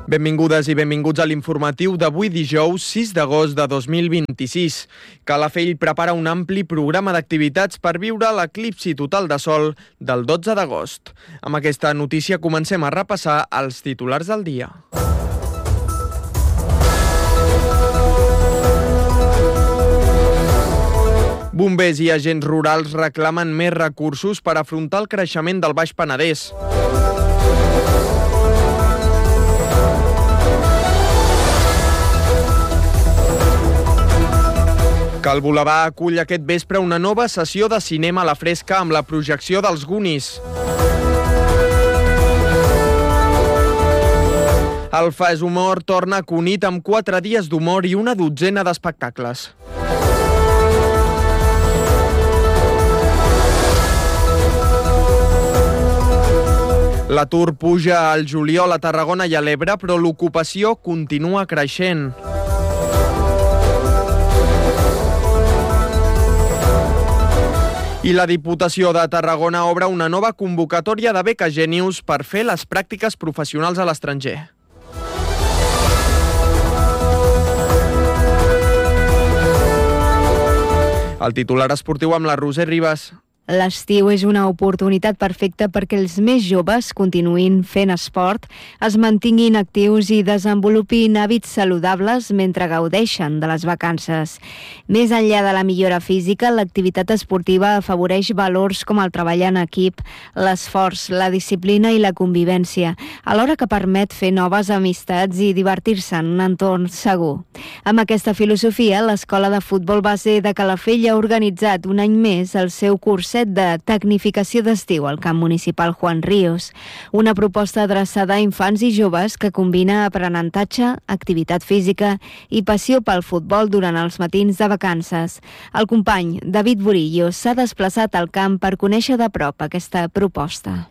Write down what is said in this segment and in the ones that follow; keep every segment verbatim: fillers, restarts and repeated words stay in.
Benvingudes i benvinguts a l'informatiu d'avui dijous sis d'agost de dos mil vint-i-sis. Calafell prepara un ampli programa d'activitats per viure l'eclipsi total de sol del dotze d'agost. Amb aquesta notícia comencem a repassar els titulars del dia. Bombers i agents rurals reclamen més recursos per afrontar el creixement del Baix Penedès. Cal Boulevard acull aquest vespre una nova sessió de cinema a la fresca amb la projecció dels Goonies. El Fas Humor torna a Cunit amb quatre dies d'humor i una dotzena d'espectacles. L'atur puja al juliol a Tarragona i a l'Ebre, però l'ocupació continua creixent. I la Diputació de Tarragona obre una nova convocatòria de beca Genius per fer les pràctiques professionals a l'estranger. El titular esportiu amb la Roser Ribas. L'estiu és una oportunitat perfecta perquè els més joves continuïn fent esport, es mantinguin actius i desenvolupin hàbits saludables mentre gaudeixen de les vacances. Més enllà de la millora física, l'activitat esportiva afavoreix valors com el treball en equip, l'esforç, la disciplina i la convivència, alhora que permet fer noves amistats i divertir-se en un entorn segur. Amb aquesta filosofia, l'Escola de Futbol Base de Calafell ha organitzat un any més el seu curset de tecnificació d'estiu al camp municipal Juan Ríos, una proposta adreçada a infants i joves que combina aprenentatge, activitat física i passió pel futbol durant els matins de vacances. El company David Burillo s'ha desplaçat al camp per conèixer de prop aquesta proposta.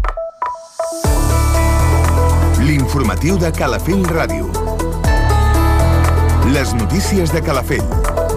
L'informatiu de Calafell Ràdio. Les notícies de Calafell.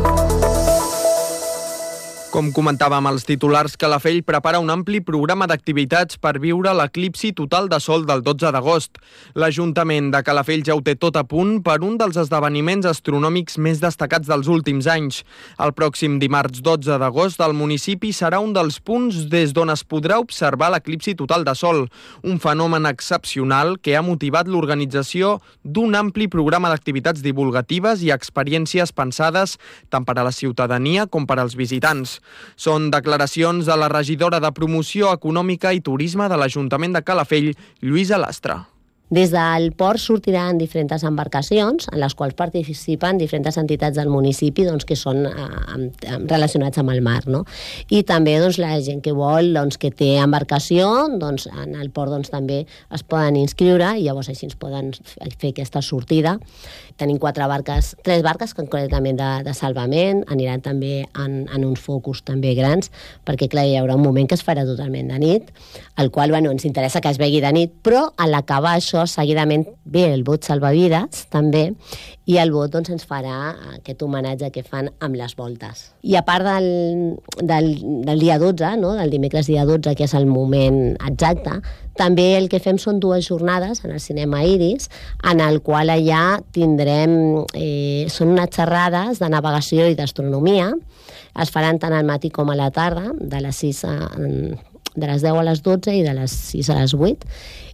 Com comentàvem als titulars, Calafell prepara un ampli programa d'activitats per viure l'eclipsi total de sol del dotze d'agost. L'Ajuntament de Calafell ja ho té tot a punt per un dels esdeveniments astronòmics més destacats dels últims anys. El pròxim dimarts dotze d'agost, el municipi serà un dels punts des d'on es podrà observar l'eclipsi total de sol, un fenomen excepcional que ha motivat l'organització d'un ampli programa d'activitats divulgatives i experiències pensades tant per a la ciutadania com per als visitants. Són declaracions de la regidora de Promoció Econòmica i Turisme de l'Ajuntament de Calafell, Lluïsa Lastra. Des del port sortiran diferents embarcacions en les quals participen diferents entitats del municipi doncs, que són eh, relacionats amb el mar. No? I també doncs, la gent que vol, doncs, que té embarcació, doncs, en el port doncs, també es poden inscriure i llavors així ens poden fer aquesta sortida. Tenim quatre barques, tres barques concretament de, de salvament, aniran també en, en uns focus també grans, perquè clar, hi haurà un moment que es farà totalment de nit, el qual bueno, ens interessa que es vegi de nit, però a l'acabar això seguidament ve el bot salvavides també, i el bot doncs, ens farà aquest homenatge que fan amb les voltes. I a part del, del, del dia dotze, no? del dimecres dia dotze, que és el moment exacte, també el que fem són dues jornades en el cinema Iris, en el qual allà tindrem, eh, són unes xerrades de navegació i d'astronomia, es faran tant al matí com a la tarda, de les sis a, de les deu a les dotze i de les sis a les vuit,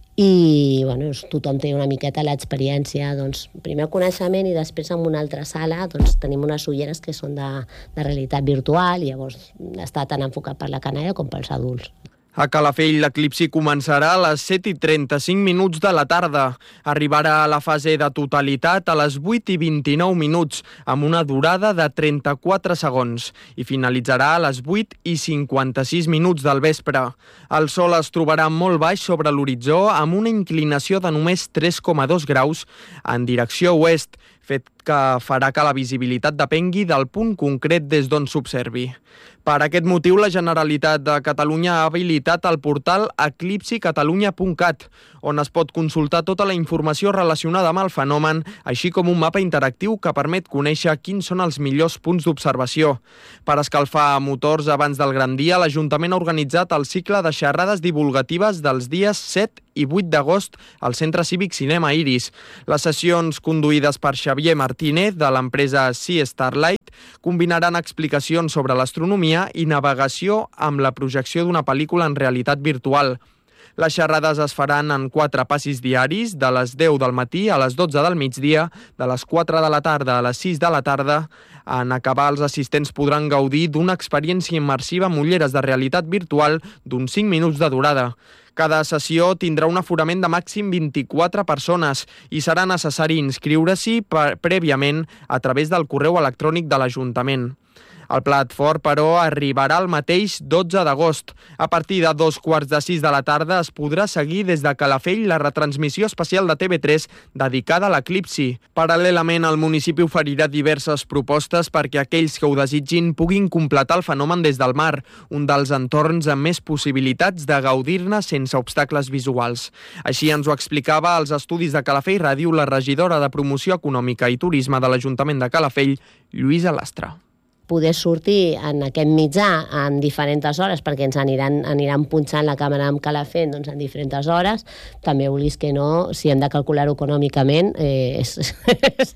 i bueno, tothom té una miqueta l'experiència, doncs, primer el coneixement i després en una altra sala doncs, tenim unes ulleres que són de, de realitat virtual i llavors està tan enfocat per la canalla com pels adults. A Calafell l'eclipsi començarà a les set i trenta-cinc minuts de la tarda. Arribarà a la fase de totalitat a les vuit i vint-i-nou minuts, amb una durada de trenta-quatre segons, i finalitzarà a les vuit i cinquanta-sis minuts del vespre. El sol es trobarà molt baix sobre l'horitzó amb una inclinació de només tres coma dos graus en direcció oest, fet que farà que la visibilitat depengui del punt concret des d'on s'observi. Per aquest motiu, la Generalitat de Catalunya ha habilitat el portal eclipsi catalunya punt cat, on es pot consultar tota la informació relacionada amb el fenomen, així com un mapa interactiu que permet conèixer quins són els millors punts d'observació. Per escalfar motors abans del gran dia, l'Ajuntament ha organitzat el cicle de xerrades divulgatives dels dies set i vuit d'agost al Centre Cívic Cinema Iris. Les sessions conduïdes per Xavier Martínez, de l'empresa Sea Starlight, combinaran explicacions sobre l'astronomia i navegació amb la projecció d'una pel·lícula en realitat virtual. Les xerrades es faran en quatre passis diaris, de les deu del matí a les dotze del migdia, de les quatre de la tarda a les sis de la tarda. En acabar, els assistents podran gaudir d'una experiència immersiva amb ulleres de realitat virtual d'uns cinc minuts de durada. Cada sessió tindrà un aforament de màxim vint-i-quatre persones i serà necessari inscriure-s'hi prèviament a través del correu electrònic de l'Ajuntament. El plat fort, però, arribarà el mateix dotze d'agost. A partir de dos quarts de sis de la tarda es podrà seguir des de Calafell la retransmissió especial de T V tres dedicada a l'eclipsi. Paral·lelament, el municipi oferirà diverses propostes perquè aquells que ho desitgin puguin completar el fenomen des del mar, un dels entorns amb més possibilitats de gaudir-ne sense obstacles visuals. Així ens ho explicava als estudis de Calafell Ràdio la regidora de Promoció Econòmica i Turisme de l'Ajuntament de Calafell, Lluïsa Lastra. Poder sortir en aquest mitjà en diferents hores, perquè ens aniran, aniran punxant la càmera amb Calafell doncs, en diferents hores. També vulguis que no, si hem de calcular-ho econòmicament, eh, és, és,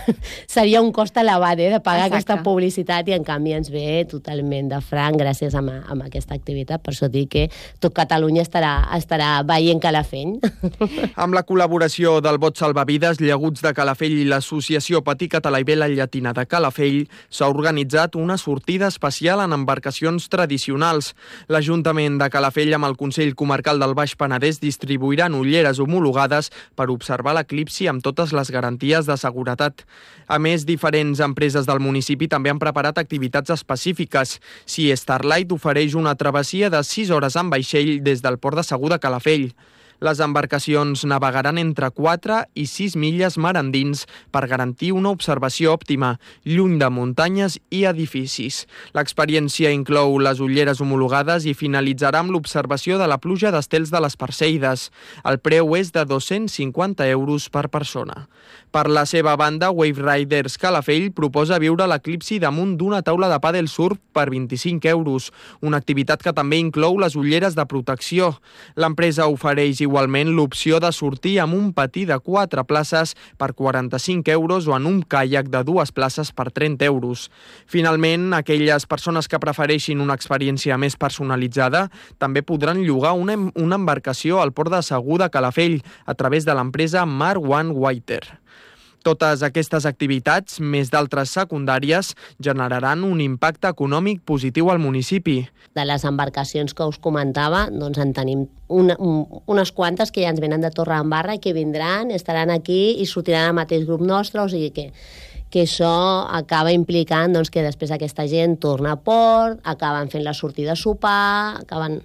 seria un cost elevat eh, de pagar Exacte. Aquesta publicitat i en canvi ens ve totalment de franc gràcies a, a aquesta activitat. Per això dic que tot Catalunya estarà, estarà veient Calafell. Amb la col·laboració del Bot Salvavides, Llaguts de Calafell i l'Associació Patí Català i Vela Llatina de Calafell s'ha organitzat una sortida especial en embarcacions tradicionals. L'Ajuntament de Calafell amb el Consell Comarcal del Baix Penedès distribuiran ulleres homologades per observar l'eclipsi amb totes les garanties de seguretat. A més, diferents empreses del municipi també han preparat activitats específiques. Sea Starlight ofereix una travessia de sis hores en vaixell des del port de Segur de Calafell. Les embarcacions navegaran entre quatre i sis milles mar endins per garantir una observació òptima, lluny de muntanyes i edificis. L'experiència inclou les ulleres homologades i finalitzarà amb l'observació de la pluja d'estels de les Perseides. El preu és de dos-cents cinquanta euros per persona. Per la seva banda, Wave Riders Calafell proposa viure l'eclipsi damunt d'una taula de pàdel surf per vint-i-cinc euros, una activitat que també inclou les ulleres de protecció. L'empresa ofereix igualment l'opció de sortir amb un patí de quatre places per quaranta-cinc euros o en un caiac de dues places per trenta euros. Finalment, aquelles persones que prefereixin una experiència més personalitzada també podran llogar una, una embarcació al port de Segur de Calafell a través de l'empresa Mar One Water. Totes aquestes activitats, més d'altres secundàries, generaran un impacte econòmic positiu al municipi. De les embarcacions que us comentava, doncs en tenim una, un, unes quantes que ja ens venen de Torredembarra i que vindran, estaran aquí i sortiran al mateix grup nostre, o sigui que que això acaba implicant doncs, que després aquesta gent torna a port, acaben fent la sortida a sopar, acaben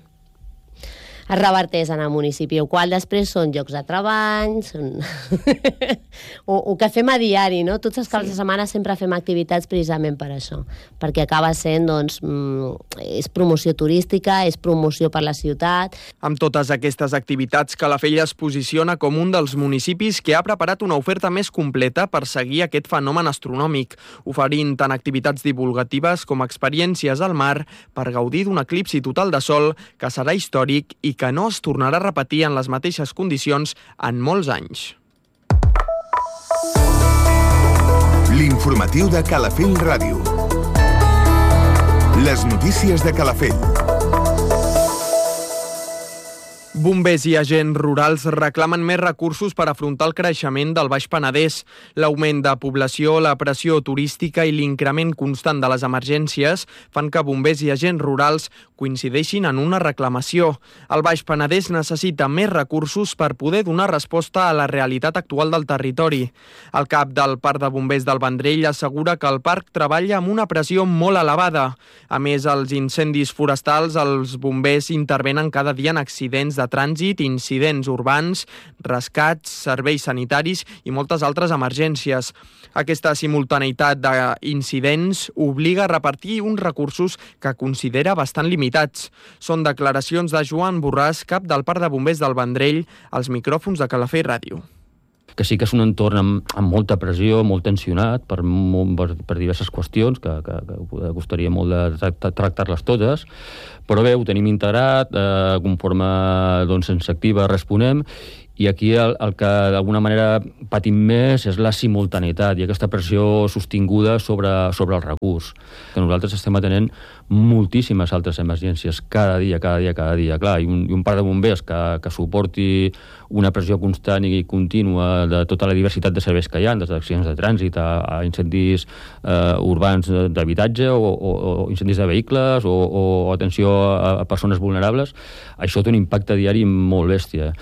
es reverteix en el municipi, el qual després són llocs de treball, són... o, o que fem a diari, no? Tots els caps sí. de setmana sempre fem activitats precisament per això, perquè acaba sent, doncs, és promoció turística, és promoció per la ciutat. Amb totes aquestes activitats, Calafell es posiciona com un dels municipis que ha preparat una oferta més completa per seguir aquest fenomen astronòmic, oferint tant activitats divulgatives com experiències al mar per gaudir d'un eclipsi total de sol que serà històric i que no es tornarà a repetir en les mateixes condicions en molts anys. L'informatiu de Calafell Ràdio. Les notícies de Calafell. Bombers i agents rurals reclamen més recursos per afrontar el creixement del Baix Penedès. L'augment de població, la pressió turística i l'increment constant de les emergències fan que bombers i agents rurals coincideixin en una reclamació. El Baix Penedès necessita més recursos per poder donar resposta a la realitat actual del territori. El cap del Parc de Bombers del Vendrell assegura que el parc treballa amb una pressió molt elevada. A més, els incendis forestals, els bombers intervenen cada dia en accidents de trànsit, incidents urbans, rescats, serveis sanitaris i moltes altres emergències. Aquesta simultaneïtat d'incidents obliga a repartir uns recursos que considera bastant limitats. Són declaracions de Joan Borràs, cap del Parc de Bombers del Vendrell, als micròfons de Calafell Ràdio. que sí que és un entorn amb, amb molta pressió, molt tensionat per, per, per diverses qüestions que, que, que costaria molt de tractar-les totes, però bé, ho tenim integrat, eh, conforme doncs, ens activa responem, i aquí el, el que d'alguna manera patim més és la simultaneïtat i aquesta pressió sostinguda sobre, sobre el recurs. Que nosaltres estem atenent moltíssimes altres emergències cada dia, cada dia, cada dia. Clar, i un, i un parc de bombers que, que suporti una pressió constant i contínua de tota la diversitat de serveis que hi ha, des d'accidents de trànsit a, a incendis eh, urbans d'habitatge o, o, o incendis de vehicles o, o atenció a, a persones vulnerables, això té un impacte diari molt bèstia.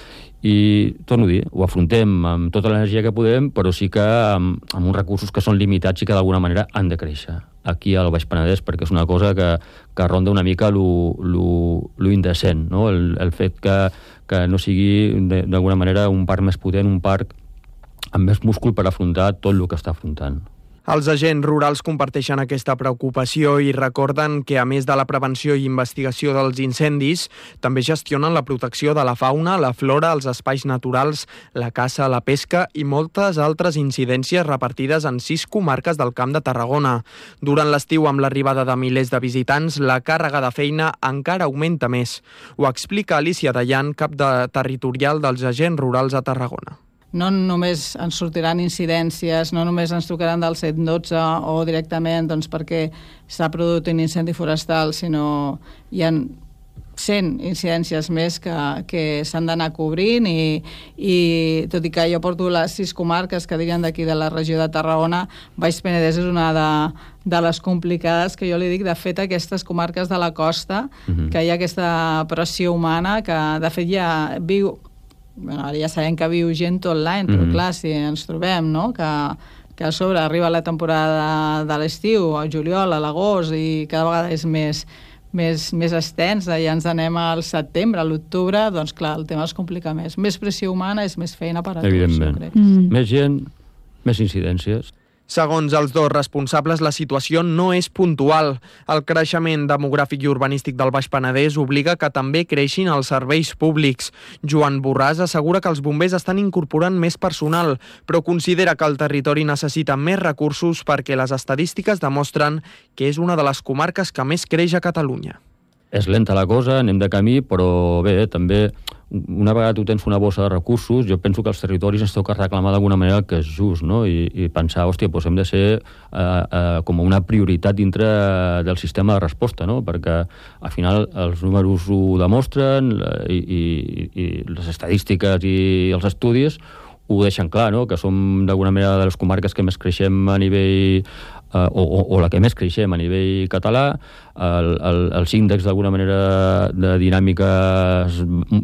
I, torno a dir, ho afrontem amb tota l'energia que podem, però sí que amb, amb uns recursos que són limitats i que d'alguna manera han de créixer aquí al Baix Penedès, perquè és una cosa que, que ronda una mica lo, lo, lo indecent, no? El, el fet que, que no sigui d'alguna manera un parc més potent, un parc amb més múscul per afrontar tot el que està afrontant. Els agents rurals comparteixen aquesta preocupació i recorden que, a més de la prevenció i investigació dels incendis, també gestionen la protecció de la fauna, la flora, els espais naturals, la caça, la pesca i moltes altres incidències repartides en sis comarques del Camp de Tarragona. Durant l'estiu, amb l'arribada de milers de visitants, la càrrega de feina encara augmenta més. Ho explica Alicia Dayan, cap de territorial dels agents rurals a Tarragona. No només ens sortiran incidències, no només ens trucaran del cent dotze o directament doncs, perquè s'ha produït un incendi forestal, sinó hi ha cent incidències més que, que s'han d'anar cobrint i, i tot i que jo porto les sis comarques que dirien d'aquí de la regió de Tarragona, Baix Penedès és una de, de les complicades que jo li dic. De fet, aquestes comarques de la costa, uh-huh. que hi ha aquesta pressió humana que de fet ja viu. Bueno, ara ja sabem que viu gent tot l'any, però mm-hmm. clar, si ens trobem, no?, que, que a sobre arriba la temporada de l'estiu, al juliol, a l'agost, i cada vegada és més, més, més extens, ja ens anem al setembre, a l'octubre, doncs clar, el tema es complica més. Més pressió humana és més feina per a tots, jo crec. Mm. Més gent, més incidències. Segons els dos responsables, la situació no és puntual. El creixement demogràfic i urbanístic del Baix Penedès obliga que també creixin els serveis públics. Joan Borràs assegura que els bombers estan incorporant més personal, però considera que el territori necessita més recursos perquè les estadístiques demostren que és una de les comarques que més creix a Catalunya. És lenta la cosa, anem de camí, però bé, també una vegada tu tens una bossa de recursos, jo penso que els territoris ens toca reclamar d'alguna manera que és just, no? I, i pensar, hòstia, doncs hem de ser eh, eh, com una prioritat dintre del sistema de resposta, no? Perquè al final els números ho demostren i, i, i les estadístiques i els estudis ho deixen clar, no? Que som d'alguna manera de les comarques que més creixem a nivell Uh, o, o, o la que més creixem a nivell català, el, el, els índexs d'alguna manera de dinàmiques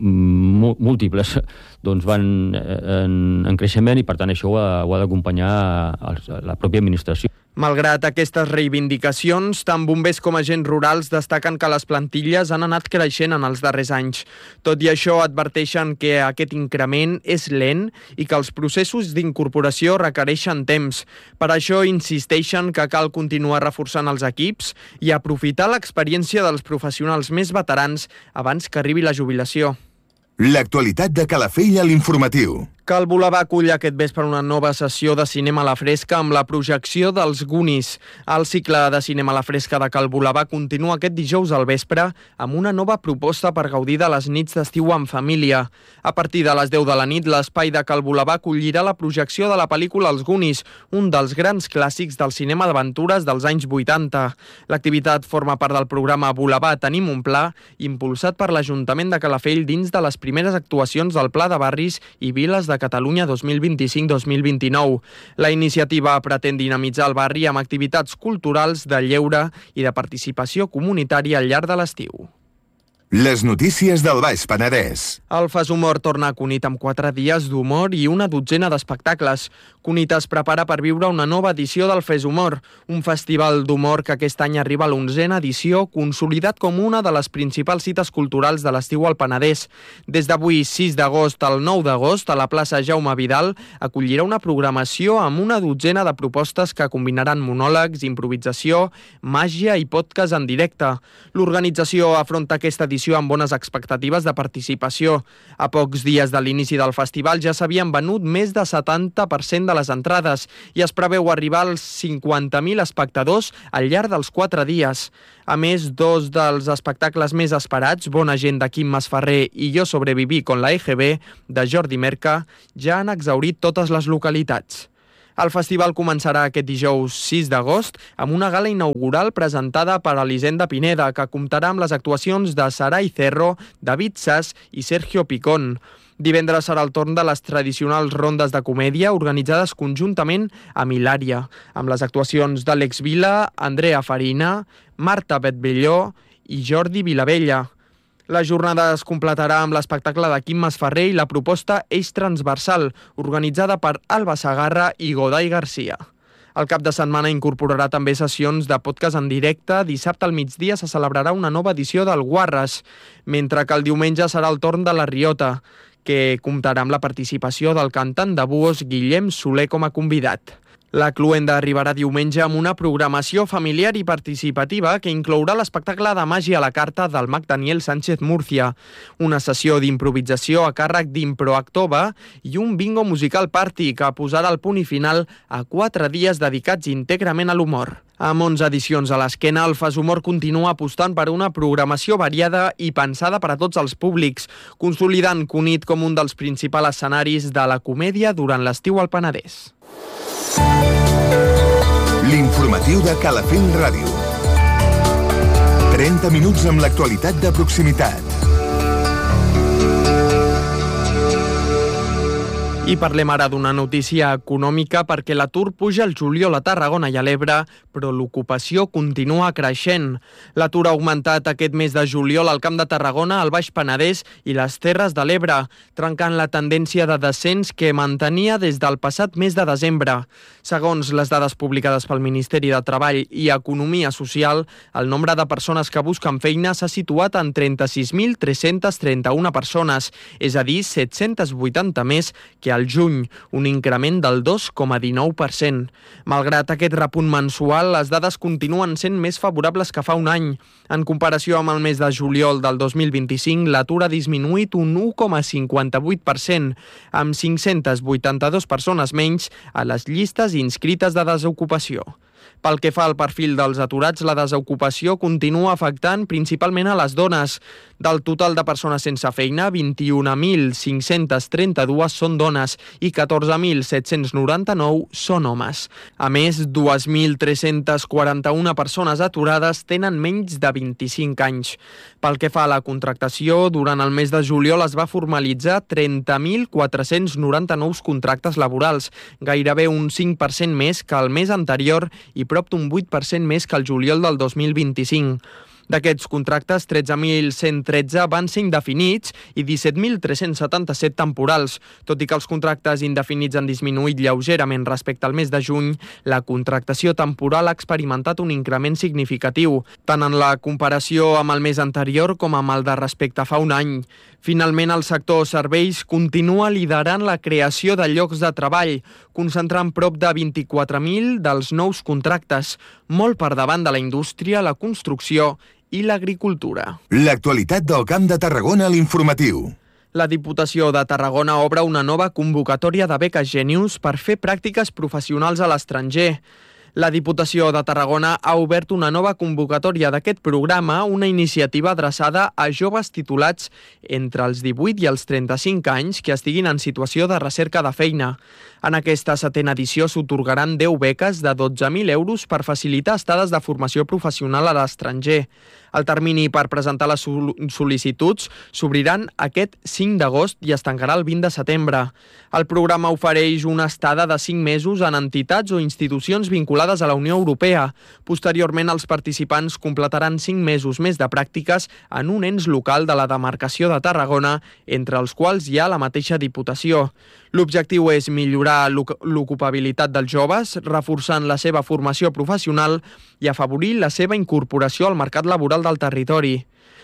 múltiples doncs van en, en creixement i per tant això ho ha, ho ha d'acompanyar la pròpia administració. Malgrat aquestes reivindicacions, tant bombers com agents rurals destaquen que les plantilles han anat creixent en els darrers anys. Tot i això, adverteixen que aquest increment és lent i que els processos d'incorporació requereixen temps. Per això insisteixen que cal continuar reforçant els equips i aprofitar l'experiència dels professionals més veterans abans que arribi la jubilació. L'actualitat de Calafell a l'informatiu. Cal Volava acull aquest vespre una nova sessió de cinema a la fresca amb la projecció dels Goonies. El cicle de cinema a la fresca de Cal Volava continua aquest dijous al vespre amb una nova proposta per gaudir de les nits d'estiu en família. A partir de les deu de la nit, l'espai de Cal Volava acollirà la projecció de la pel·lícula Els Goonies, un dels grans clàssics del cinema d'aventures dels anys vuitanta. L'activitat forma part del programa Volava Tenim un Pla, impulsat per l'Ajuntament de Calafell dins de les primeres actuacions del Pla de Barris i Viles de de Catalunya dos mil vint-i-cinc dos mil vint-i-nou. La iniciativa pretén dinamitzar el barri amb activitats culturals, de lleure i de participació comunitària al llarg de l'estiu. Les notícies del Baix Penedès. El Fas Humor torna a Cunit amb quatre dies d'humor i una dotzena d'espectacles. Cunit es prepara per viure una nova edició del Fes Humor, un festival d'humor que aquest any arriba a l'onzena edició, consolidat com una de les principals cites culturals de l'estiu al Penedès. Des d'avui, sis d'agost al nou d'agost, a la plaça Jaume Vidal, acollirà una programació amb una dotzena de propostes que combinaran monòlegs, improvisació, màgia i podcast en directe. L'organització afronta aquesta edició edició amb bones expectatives de participació. A pocs dies de l'inici del festival ja s'havien venut més de setanta per cent de les entrades i es preveu arribar als cinquanta mil espectadors al llarg dels quatre dies. A més, dos dels espectacles més esperats, Bona gent de Quim Masferrer i Jo sobreviví con la E G B de Jordi Merca, ja han exhaurit totes les localitats. El festival començarà aquest dijous sis d'agost amb una gala inaugural presentada per Elisenda Pineda, que comptarà amb les actuacions de Saray Cerro, David Sass i Sergio Picón. Divendres serà el torn de les tradicionals rondes de comèdia organitzades conjuntament amb Hilària, amb les actuacions d'Àlex Vila, Andrea Farina, Marta Betbelló i Jordi Vilavella. La jornada es completarà amb l'espectacle de Quim Masferrer i la proposta Eix Transversal, organitzada per Alba Sagarra i Goday Garcia. El cap de setmana incorporarà també sessions de podcast en directe. Dissabte al migdia se celebrarà una nova edició del Guarres, mentre que el diumenge serà el torn de la Riota, que comptarà amb la participació del cantant de búhos Guillem Soler com a convidat. La Cluenda arribarà diumenge amb una programació familiar i participativa que inclourà l'espectacle de màgia a la carta del mag Daniel Sánchez Murcia, una sessió d'improvisació a càrrec d'Improactova i un bingo musical party que posarà el punt i final a quatre dies dedicats íntegrament a l'humor. Amb onze edicions a l'esquena, el Fas Humor continua apostant per una programació variada i pensada per a tots els públics, consolidant Cunit com un dels principals escenaris de la comèdia durant l'estiu al Penedès. L'informatiu de Calafell Ràdio. trenta minuts amb l'actualitat de proximitat. I parlem ara d'una notícia econòmica perquè l'atur puja al juliol a Tarragona i a l'Ebre, però l'ocupació continua creixent. L'atur ha augmentat aquest mes de juliol al Camp de Tarragona, al Baix Penedès i les Terres de l'Ebre, trencant la tendència de descens que mantenia des del passat mes de desembre. Segons les dades publicades pel Ministeri de Treball i Economia Social, el nombre de persones que busquen feina s'ha situat en trenta-sis mil tres-cents trenta-una persones, és a dir, set-cents vuitanta més que al juny, un increment del dos coma dinou per cent. Malgrat aquest repunt mensual, les dades continuen sent més favorables que fa un any. En comparació amb el mes de juliol del dos mil vint-i-cinc, l'atur ha disminuït un u coma cinquanta-vuit per cent, amb cinc-centes vuitanta-dues persones menys a les llistes inscrites de desocupació. Pel que fa al perfil dels aturats, la desocupació continua afectant principalment a les dones. Del total de persones sense feina, vint-i-un mil cinc-cents trenta-dos són dones i catorze mil set-cents noranta-nou són homes. A més, dos mil tres-cents quaranta-una persones aturades tenen menys de vint-i-cinc anys. Pel que fa a la contractació, durant el mes de juliol es va formalitzar trenta mil quatre-cents noranta-nou contractes laborals, gairebé un cinc per cent més que el mes anterior i prop d'un vuit per cent més que el juliol del dos mil vint-i-cinc. D'aquests contractes, tretze mil cent tretze van ser indefinits i disset mil tres-cents setanta-set temporals. Tot i que els contractes indefinits han disminuït lleugerament respecte al mes de juny, la contractació temporal ha experimentat un increment significatiu, tant en la comparació amb el mes anterior com amb el de respecte a fa un any. Finalment, el sector serveis continua liderant la creació de llocs de treball, concentrant prop de vint-i-quatre mil dels nous contractes, molt per davant de la indústria, la construcció i l'agricultura. L'actualitat del Camp de Tarragona a l'informatiu. La Diputació de Tarragona obre una nova convocatòria de beques Genius per fer pràctiques professionals a l'estranger. La Diputació de Tarragona ha obert una nova convocatòria d'aquest programa, una iniciativa adreçada a joves titulats entre els divuit i els trenta-cinc anys que estiguin en situació de recerca de feina. En aquesta setena edició s'atorgaran deu beques de dotze mil euros per facilitar estades de formació professional a l'estranger. El termini per presentar les sol·licituds s'obriran aquest cinc d'agost i es tancarà el vint de setembre. El programa ofereix una estada de cinc mesos en entitats o institucions vinculades a la Unió Europea. Posteriorment, els participants completaran cinc mesos més de pràctiques en un ens local de la demarcació de Tarragona, entre els quals hi ha la mateixa Diputació. L'objectiu és millorar l'ocupabilitat dels joves, reforçant la seva formació professional i afavorir la seva incorporació al mercat laboral del territori.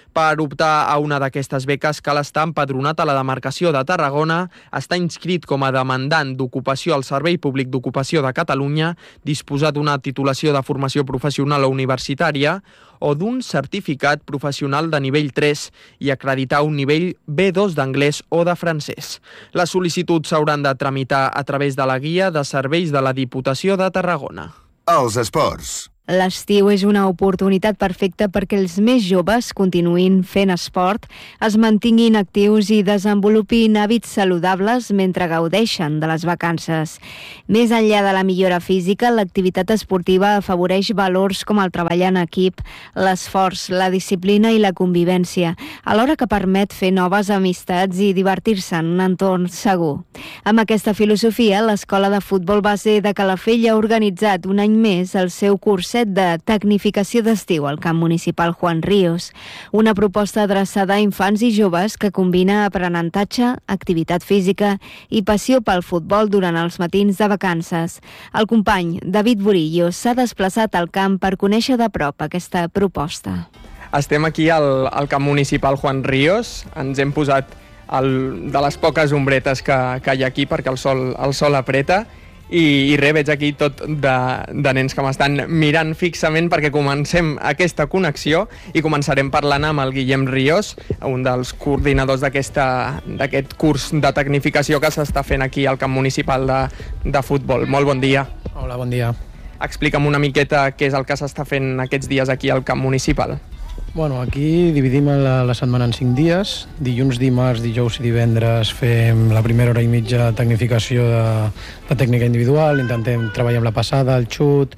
Per optar a una d'aquestes beques cal estar empadronat a la demarcació de Tarragona, estar inscrit com a demandant d'ocupació al Servei Públic d'Ocupació de Catalunya, disposar d'una titulació de formació professional o universitària o d'un certificat professional de nivell tres i acreditar un nivell B dos d'anglès o de francès. Les sol·licituds s'hauran de tramitar a través de la guia de serveis de la Diputació de Tarragona. Els esports. L'estiu és una oportunitat perfecta perquè els més joves continuïn fent esport, es mantinguin actius i desenvolupin hàbits saludables mentre gaudeixen de les vacances. Més enllà de la millora física, l'activitat esportiva afavoreix valors com el treball en equip, l'esforç, la disciplina i la convivència, alhora que permet fer noves amistats i divertir-se en un entorn segur. Amb aquesta filosofia, l'Escola de Futbol Base de Calafell ha organitzat un any més el seu curset de tecnificació d'estiu al camp municipal Juan Ríos, una proposta adreçada a infants i joves que combina aprenentatge, activitat física i passió pel futbol durant els matins de vacances. El company David Burillo s'ha desplaçat al camp per conèixer de prop aquesta proposta. Estem aquí al, al camp municipal Juan Ríos, ens hem posat el, de les poques ombretes que, que hi ha aquí perquè el sol, el sol apreta. I, i res, veig aquí tot de, de nens que m'estan mirant fixament perquè comencem aquesta connexió i començarem parlant amb el Guillem Ríos, un dels coordinadors d'aquest curs de tecnificació que s'està fent aquí al camp municipal de, de futbol. Molt bon dia. Hola, bon dia. Explica'm una miqueta què és el que s'està fent aquests dies aquí al camp municipal. Bueno, aquí dividim la, la setmana en cinc dies. Dilluns, dimarts, dijous i divendres fem la primera hora i mitja de tecnificació de, de tècnica individual. Intentem treballar amb la passada, el xut,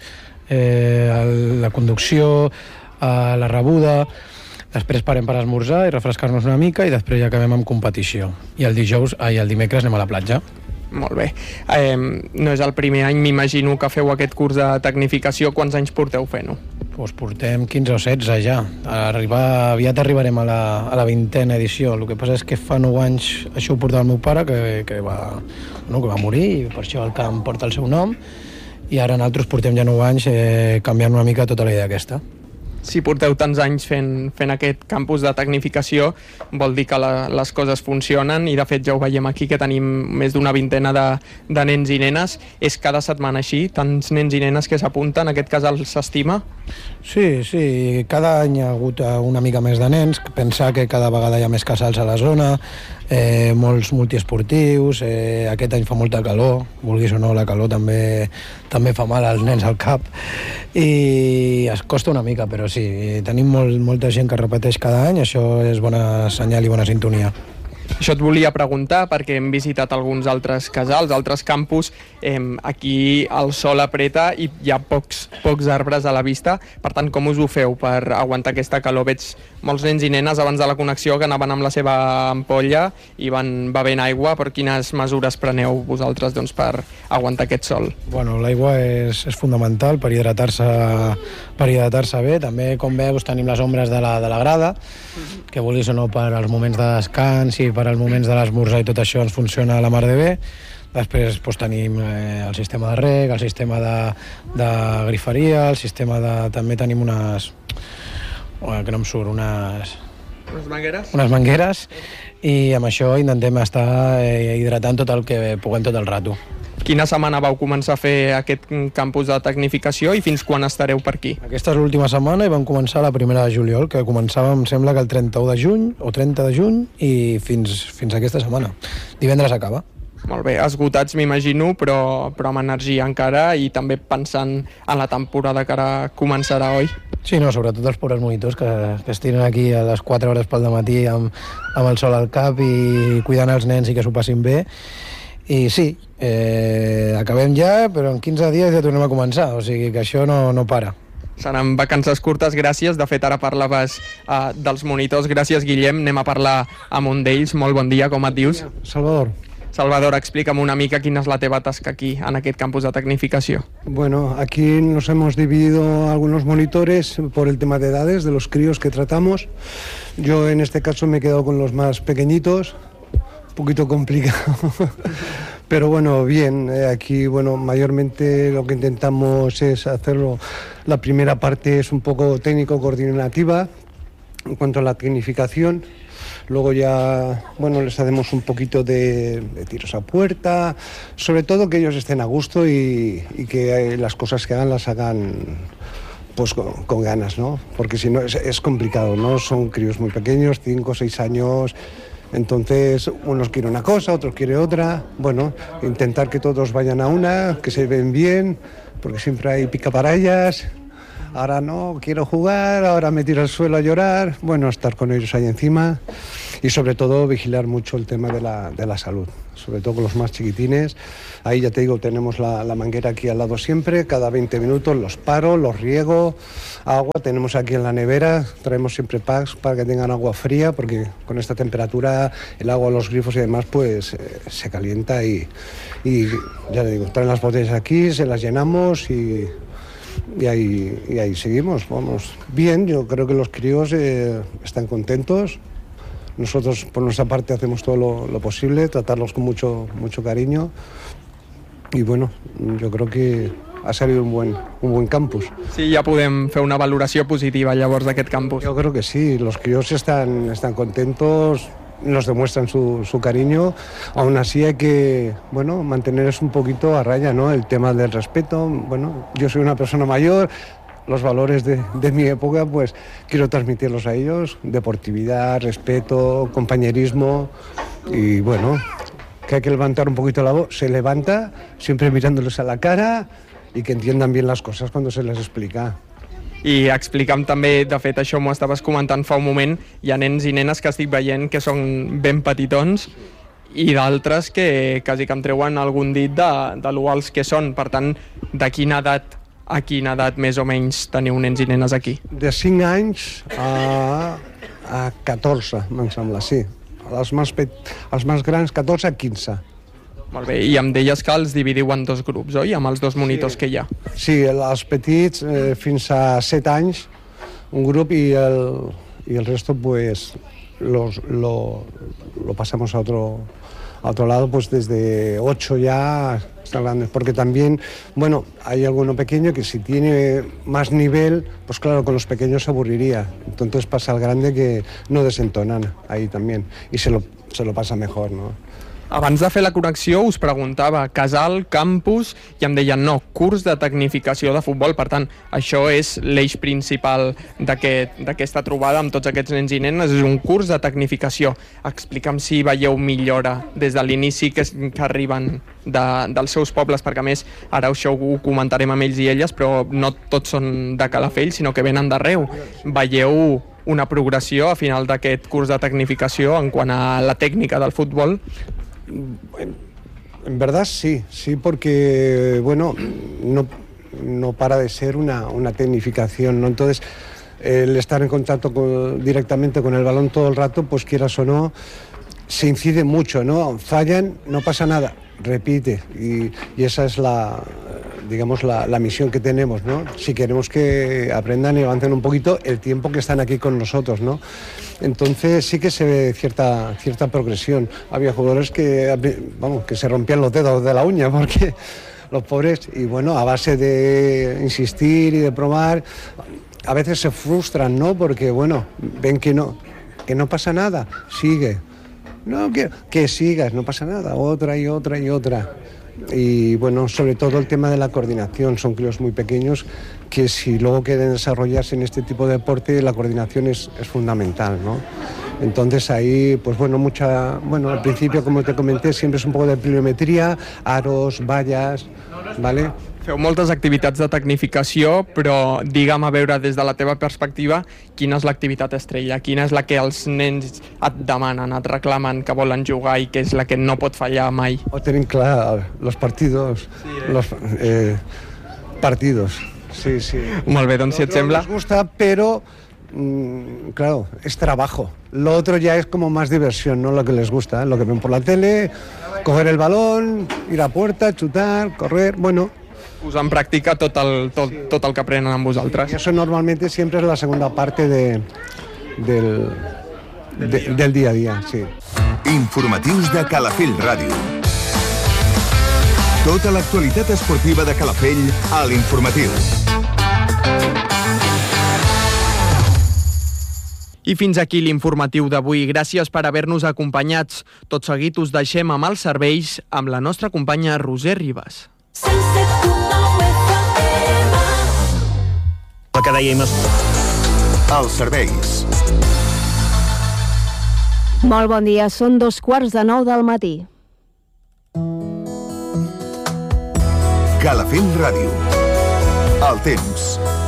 eh, el, la conducció, eh, la rebuda. Després parem per esmorzar i refrescar-nos una mica i després ja acabem amb competició. I el dijous, ai, el dimecres anem a la platja. Molt bé. Eh, no és el primer any, m'imagino que feu aquest curs de tecnificació. Quants anys porteu fent-ho? Doncs portem quinze o setze ja. Arribar, aviat arribarem a la, a la vintena edició. El que passa és que fa nou anys això ho portava el meu pare, que, que, va, no, que va morir, i per això el camp porta el seu nom, i ara nosaltres portem ja nou anys eh, canviant una mica tota la idea aquesta. Si porteu tants anys fent, fent aquest campus de tecnificació, vol dir que la, les coses funcionen i de fet ja ho veiem aquí, que tenim més d'una vintena de, de nens i nenes. És cada setmana així? Tants nens i nenes que s'apunten? En aquest cas els s'estima? Sí, sí. Cada any hi ha hagut una mica més de nens. Pensar que cada vegada hi ha més casals a la zona, eh, molts multiesportius, eh, aquest any fa molta calor, vulguis o no, la calor també, també fa mal als nens al cap i es costa una mica, però sí, tenim molt, molta gent que repeteix cada any, això és bona senyal i bona sintonia. Això et volia preguntar perquè hem visitat alguns altres casals, altres campus. Eh, aquí el sol apreta i hi ha pocs, pocs arbres a la vista. Per tant, com us ho feu per aguantar aquesta calor? Veig molts nens i nenes abans de la connexió que anaven amb la seva ampolla i van bevent aigua. Per quines mesures preneu vosaltres doncs, per aguantar aquest sol? Bueno, l'aigua és, és fundamental per hidratar-se per hidratar-se bé. També, com veus, tenim les ombres de la, de la grada, que vulguis o no, per als moments de descans i per als moments de l'esmorzar i tot això ens funciona a la mar de bé. Després doncs, tenim eh, el sistema de reg, el sistema de, de griferia, el sistema de... també tenim unes... Oh, que no em surt, unes... Unes mangueres? Unes mangueres, i amb això intentem estar eh, hidratant tot el que puguem tot el rato. Quina setmana vau començar a fer aquest campus de tecnificació i fins quan estareu per aquí? Aquesta és l'última setmana i vam començar la primera de juliol, que començava, em sembla, que el trenta-u de juny o trenta de juny i fins, fins aquesta setmana. Divendres acaba. Molt bé, esgotats m'imagino, però, però amb energia encara i també pensant en la temporada que ara començarà, oi? Sí, no, sobretot els pobres monitors que, que es tiren aquí a les quatre hores pel dematí amb, amb el sol al cap i cuidant els nens i que s'ho passin bé. I sí, eh, acabem ja, però en quinze dies ja tornem a començar, o sigui que això no, no para. Seran vacances curtes, gràcies. De fet, ara parlaves uh, dels monitors. Gràcies, Guillem. Anem a parlar amb un d'ells. Molt bon dia, com et dius? Salvador. Salvador, explica'm una mica quina és la teva tasca aquí, en aquest campus de tecnificació. Bueno, aquí nos hemos dividido algunos monitores por el tema de edades, de los críos que tratamos. Yo en este caso me he quedado con los más pequeñitos, un poquito complicado, pero bueno, bien, eh, aquí bueno, mayormente lo que intentamos es hacerlo, la primera parte es un poco técnico-coordinativa, en cuanto a la tecnificación. Luego ya, bueno, les hacemos un poquito de, de tiros a puerta, sobre todo que ellos estén a gusto y, y que las cosas que hagan las hagan pues con, con ganas, ¿no? Porque si no es, es complicado, ¿no? Son críos muy pequeños, cinco o seis años, entonces unos quieren una cosa, otros quieren otra. Bueno, intentar que todos vayan a una, que se ven bien, porque siempre hay picaparallas. Ahora no, quiero jugar, ahora me tiro al suelo a llorar. Bueno, estar con ellos ahí encima y sobre todo vigilar mucho el tema de la, de la salud, sobre todo con los más chiquitines. Ahí ya te digo, tenemos la, la manguera aquí al lado siempre, cada veinte minutos los paro, los riego, agua tenemos aquí en la nevera, traemos siempre packs para que tengan agua fría, porque con esta temperatura el agua, los grifos y demás, pues eh, se calienta y, y ya le digo, traen las botellas aquí, se las llenamos y... Y ahí, y ahí seguimos, vamos. Bien, yo creo que los críos eh, están contentos. Nosotros, por nuestra parte, hacemos todo lo, lo posible, tratarlos con mucho, mucho cariño. Y bueno, yo creo que ha salido un buen, un buen campus. Sí, ja podem fer una valoració positiva llavors d'aquest campus. Yo creo que sí, los críos están, están contentos, nos demuestran su, su cariño. Aún así hay que, bueno, mantenerles un poquito a raya, ¿no? El tema del respeto. Bueno, yo soy una persona mayor, los valores de, de mi época, pues quiero transmitirlos a ellos. Deportividad, respeto, compañerismo y bueno, que hay que levantar un poquito la voz. Se levanta, siempre mirándoles a la cara y que entiendan bien las cosas cuando se les explica. I explica'm també, de fet això m'ho estaves comentant fa un moment, hi ha nens i nenes que estic veient que són ben petitons i d'altres que quasi que em treuen algun dit de, de lo alts que són. Per tant, de quina edat a quina edat més o menys teniu nens i nenes aquí? De cinc anys a, a catorze, me'n sembla, sí. Els més, pet... els més grans, catorze a quinze. Molt bé, i em deies que els dividiu en dos grups, oi? Amb els dos monitors sí. que hi ha. Sí, els petits eh, fins a set anys, un grup, i el, y el resto pues los, lo, lo pasamos a otro, a otro lado, pues desde ocho ya hasta grandes, porque también, bueno, hay alguno pequeño que si tiene más nivel, pues claro, con los pequeños se aburriría, entonces pasa al grande que no desentonan ahí también, y se lo, se lo pasa mejor, ¿no? Abans de fer la connexió us preguntava casal, campus, i em deien no, curs de tecnificació de futbol. Per tant, això és l'eix principal d'aquesta trobada amb tots aquests nens i nenes, és un curs de tecnificació. Explica'm si veieu millora des de l'inici que, que arriben de, dels seus pobles, perquè a més ara això ho comentarem amb ells i elles, però no tots són de Calafell, sinó que venen d'arreu. Veieu una progressió a final d'aquest curs de tecnificació en quant a la tècnica del futbol? En verdad sí, sí, porque bueno, no, no para de ser una, una tecnificación, ¿no? Entonces, el estar en contacto con, directamente con el balón todo el rato, pues quieras o no, se incide mucho, ¿no? Fallan, no pasa nada, repite, y, y esa es la, digamos, la, la misión que tenemos, ¿no? Si queremos que aprendan y avancen un poquito el tiempo que están aquí con nosotros, ¿no? Entonces sí que se ve cierta, cierta progresión. Había jugadores que, vamos, que se rompían los dedos de la uña porque los pobres, y bueno, a base de insistir y de probar, a veces se frustran, ¿no? Porque bueno, ven que no, que no pasa nada, sigue. No, que, que sigas, no pasa nada, otra y otra y otra. Y bueno, sobre todo el tema de la coordinación, son críos muy pequeños que si luego quieren desarrollarse en este tipo de deporte, la coordinación es, es fundamental, ¿no? Entonces ahí, pues bueno, mucha, bueno, al principio, como te comenté, siempre es un poco de pliometría, aros, vallas, ¿vale? Feu moltes activitats de tecnificació, però digue'm, a veure, des de la teva perspectiva, quina és l'activitat estrella? Quina és la que els nens et demanen, et reclamen que volen jugar i que és la que no pot fallar mai? Ho tenim clar, los partidos, sí, eh? los eh, partidos, sí, sí. Molt bé, doncs si et sembla... Nos gusta, pero, mmm, claro, es trabajo. Lo otro ya es como más diversión, no lo que les gusta, ¿eh? Lo que ven por la tele, coger el balón, ir a puerta, chutar, correr, bueno... Us en practica tot el, tot, tot el que aprenen amb vosaltres. Y eso normalmente siempre es la segunda parte de, del, de, del día a día, sí. Informatius de Calafell Ràdio. Tota l'actualitat esportiva de Calafell a l'Informatiu. I fins aquí l'informatiu d'avui. Gràcies per haver-nos acompanyats. Tot seguit us deixem amb els serveis amb la nostra companya Roser Ribas. El que dèiem... Els serveis. Molt bon dia, són dos quarts de nou del matí. Calafell Ràdio. El temps.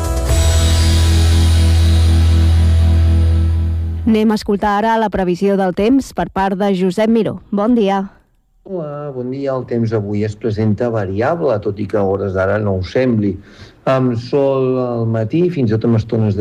Anem a escoltar ara la previsió del temps per part de Josep Miró. Bon dia. Hola, bon dia. El temps avui es presenta variable, tot i que a hores d'ara no ho sembli. Amb sol al matí, fins i tot amb estones de